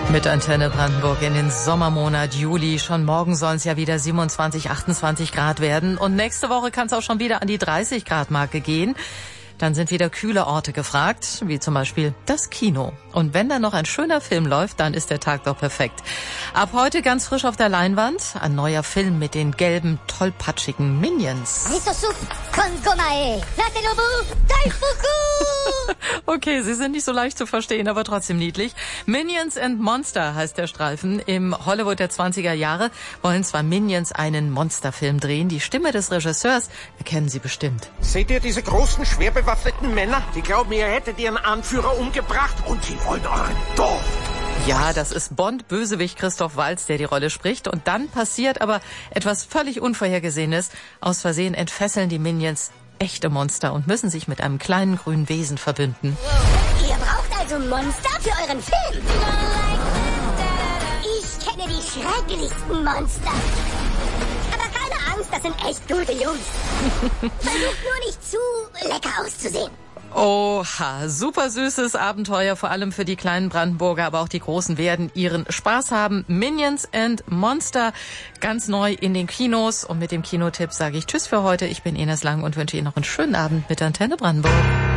Mit Antenne Brandenburg in den Sommermonat Juli. Schon morgen sollen es ja wieder 27, 28 Grad werden. Und nächste Woche kann es auch schon wieder an die 30 Grad Marke gehen. Dann sind wieder kühle Orte gefragt, wie zum Beispiel das Kino. Und wenn da noch ein schöner Film läuft, dann ist der Tag doch perfekt. Ab heute ganz frisch auf der Leinwand ein neuer Film mit den gelben, tollpatschigen Minions. Okay, sie sind nicht so leicht zu verstehen, aber trotzdem niedlich. Minions and Monster heißt der Streifen. Im Hollywood der 20er Jahre wollen zwar Minions einen Monsterfilm drehen. Die Stimme des Regisseurs erkennen Sie bestimmt. Seht ihr diese großen, schwer bewaffneten Männer? Die glauben, ihr hättet ihren Anführer umgebracht und sie wollen euren Dorf. Ja, das ist Bond-Bösewicht Christoph Waltz, der die Rolle spricht. Und dann passiert aber etwas völlig Unvorhergesehenes. Aus Versehen entfesseln die Minions echte Monster und müssen sich mit einem kleinen grünen Wesen verbünden. Ihr braucht also Monster für euren Film? Ich kenne die schrecklichsten Monster. Aber keine Angst, das sind echt gute Jungs. Versucht nur nicht zu lecker auszusehen. Oha, super süßes Abenteuer, vor allem für die kleinen Brandenburger, aber auch die Großen werden ihren Spaß haben. Minions and Monster, ganz neu in den Kinos. Und mit dem Kinotipp sage ich Tschüss für heute. Ich bin Ines Lang und wünsche Ihnen noch einen schönen Abend mit Antenne Brandenburg.